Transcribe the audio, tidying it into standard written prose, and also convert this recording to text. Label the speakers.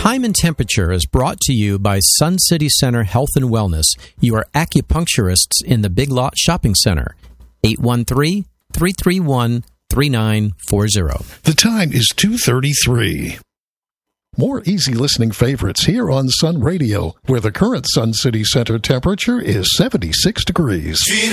Speaker 1: Time and Temperature is brought to you by Sun City Center Health and Wellness, your acupuncturists in the Big Lot Shopping Center. 813-331-3940.
Speaker 2: The time is 2:33. More easy listening favorites here on Sun Radio, where the current Sun City Center temperature is 76 degrees.